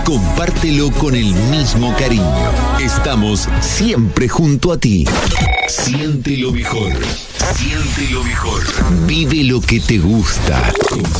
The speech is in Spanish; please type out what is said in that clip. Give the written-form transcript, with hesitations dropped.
Compártelo con el mismo cariño. Estamos siempre junto a ti. Siente lo mejor. Siente lo mejor. Vive lo que te gusta.